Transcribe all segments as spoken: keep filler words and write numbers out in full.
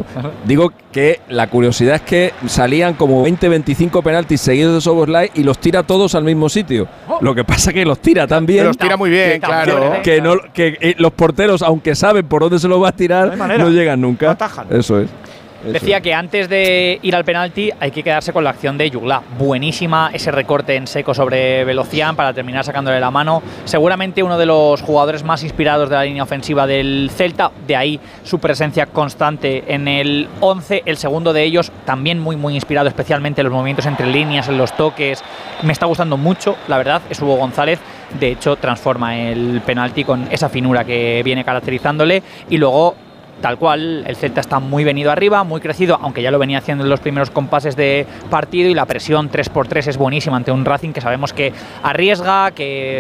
Digo que la curiosidad es que salían como veinte, veinticinco penaltis seguidos de Szoboszlai y los tira todos al mismo sitio. Lo que pasa que los tira tan bien. Los tira muy bien, que, claro. Que, que, no, que eh, los porteros, aunque saben por dónde se los va a tirar, no, no llegan nunca. No atajan. Eso es. Decía que antes de ir al penalti hay que quedarse con la acción de Jugla. Buenísima ese recorte en seco sobre Velocián para terminar sacándole la mano. Seguramente uno de los jugadores más inspirados de la línea ofensiva del Celta. De ahí su presencia constante en el once. El segundo de ellos también muy muy inspirado, especialmente en los movimientos entre líneas, en los toques. Me está gustando mucho, la verdad, es Hugo González. De hecho, transforma el penalti con esa finura que viene caracterizándole. Y luego, tal cual, el Celta está muy venido arriba, muy crecido, aunque ya lo venía haciendo en los primeros compases de partido, y la presión tres por tres es buenísima ante un Racing que sabemos que arriesga, que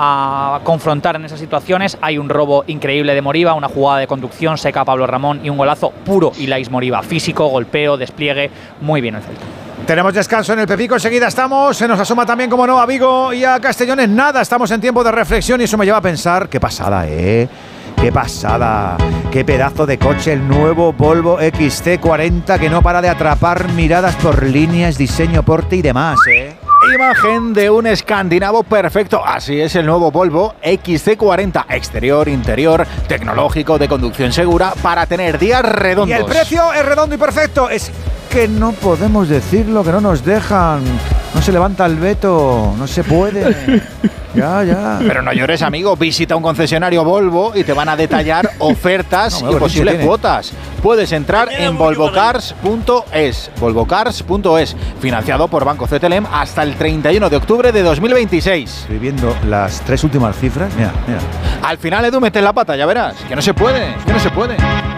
va a confrontar en esas situaciones. Hay un robo increíble de Moriba, una jugada de conducción seca a Pablo Ramón y un golazo puro Ilais Moriba, físico, golpeo, despliegue, muy bien el Celta. Tenemos descanso en el Pepico, enseguida estamos, se nos asoma también, como no, a Vigo y a Castellón. En nada, estamos en tiempo de reflexión y eso me lleva a pensar, qué pasada, ¿eh? ¡Qué pasada! ¡Qué pedazo de coche! El nuevo Volvo X C cuarenta que no para de atrapar miradas por líneas, diseño, porte y demás, ¿eh? Imagen de un escandinavo perfecto. Así es el nuevo Volvo X C cuarenta. Exterior, interior, tecnológico, de conducción segura, para tener días redondos. Y el precio es redondo y perfecto. Es que no podemos decirlo, que no nos dejan. No se levanta el veto, no se puede. Ya, ya. Pero no llores, amigo. Visita un concesionario Volvo y te van a detallar ofertas no, y posibles tiene. cuotas. Puedes entrar en volvo cars punto es. volvo cars punto es. Financiado por Banco C T L M hasta el treinta y uno de octubre de dos mil veintiséis. Estoy viendo las tres últimas cifras. Mira, mira. Al final, Edu, mete la pata, ya verás. Que no se puede, que no se puede.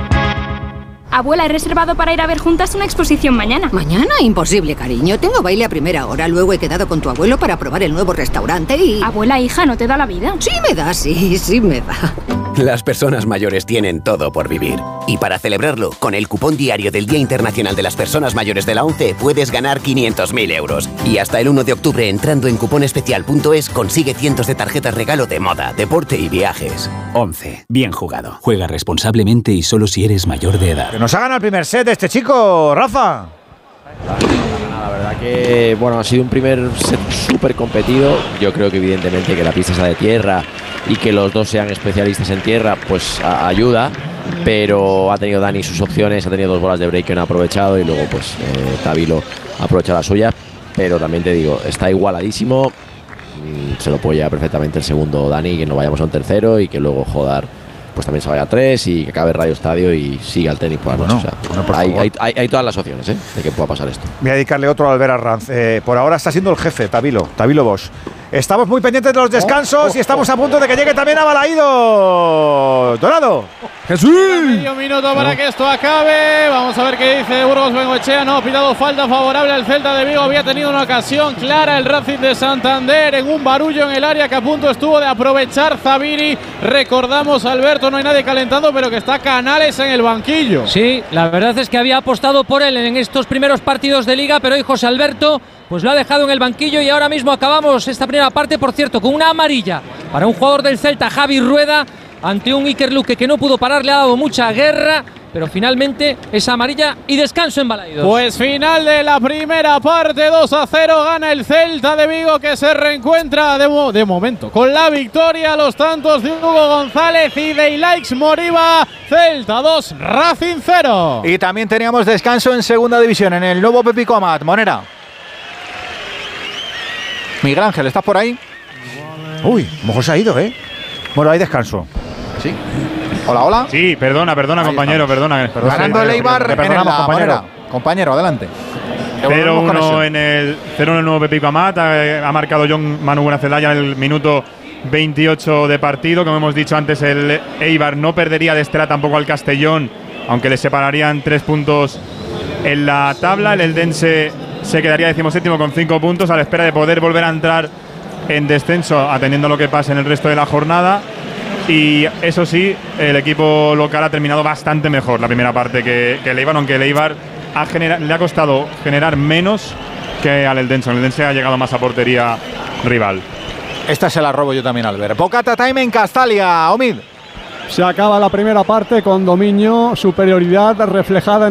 Abuela, he reservado para ir a ver juntas una exposición mañana. ¿Mañana? Imposible, cariño. Tengo baile a primera hora. Luego he quedado con tu abuelo para probar el nuevo restaurante y... Abuela, hija, ¿no te da la vida? Sí me da, sí, sí me da. Las personas mayores tienen todo por vivir. Y para celebrarlo, con el cupón diario del Día Internacional de las Personas Mayores de la ONCE puedes ganar quinientos mil euros. Y hasta el uno de octubre, entrando en cuponespecial punto es, consigue cientos de tarjetas regalo de moda, deporte y viajes. ONCE. Bien jugado. Juega responsablemente y solo si eres mayor de edad. Que nos hagan el primer set este chico, Rafa. La verdad que, bueno, ha sido un primer set súper competido. Yo creo que evidentemente que la pista sea de tierra y que los dos sean especialistas en tierra, pues a, ayuda. Pero ha tenido Dani sus opciones, ha tenido dos bolas de break que no ha aprovechado y luego pues eh, Tabilo aprovecha la suya. Pero también te digo, está igualadísimo. Se lo puede llevar perfectamente el segundo Dani, que no vayamos a un tercero y que luego Jodar pues también se vaya a tres y que acabe Radio Estadio y siga el tenis por la noche. Bueno, o sea, bueno, por hay, hay, hay, hay todas las opciones, ¿eh?, de que pueda pasar esto. Voy a dedicarle otro a Albert Arranz. Eh, por ahora está siendo el jefe, Tabilo, Tabilo Bosch. Estamos muy pendientes de los descansos oh, oh, y estamos oh. a punto de que llegue también a Balaído. Dorado. Jesús. Medio minuto para oh. que esto acabe. Vamos a ver qué dice Burgos Bengoechea. No ha pitado falta favorable al Celta de Vigo. Había tenido una ocasión clara el Racing de Santander en un barullo en el área que a punto estuvo de aprovechar Zabiri. Recordamos, Alberto, no hay nadie calentando, pero que está Canales en el banquillo. Sí, la verdad es que había apostado por él en estos primeros partidos de Liga, pero hoy José Alberto pues lo ha dejado en el banquillo y ahora mismo acabamos esta primera parte, por cierto, con una amarilla para un jugador del Celta, Javi Rueda, ante un Iker Luque que no pudo parar, le ha dado mucha guerra, pero finalmente esa amarilla y descanso en Balaidos. Pues final de la primera parte, dos a cero, gana el Celta de Vigo, que se reencuentra de, mo de momento con la victoria. Los tantos de Hugo González y de Ilais Moriba. Celta dos, Racing cero. Y también teníamos descanso en segunda división, en el nuevo Pepico Amat. Monera. Miguel Ángel, ¿estás por ahí? Uy, a lo mejor se ha ido, ¿eh? Bueno, hay descanso. Sí. Hola, hola. Sí, perdona, perdona, ahí compañero, estamos. perdona. perdona Ganando el Eibar en la compañero. Compañero, adelante. cero uno en el cero uno el nuevo Pepico Amat. Ha, ha marcado John Manu Buenacelaya en el minuto veintiocho de partido. Como hemos dicho antes, el Eibar no perdería de Estela tampoco al Castellón, aunque le separarían tres puntos en la tabla. El Eldense se quedaría decimoséptimo con cinco puntos, a la espera de poder volver a entrar en descenso, atendiendo a lo que pase en el resto de la jornada. Y eso sí, el equipo local ha terminado bastante mejor la primera parte que, que el Eibar, aunque el Eibar ha le ha costado generar menos que al Eldense. El Eldense ha llegado más a portería rival. Esta se la robo yo también, Albert. Bocata time en Castalia, Omid. Se acaba la primera parte con dominio, superioridad reflejada en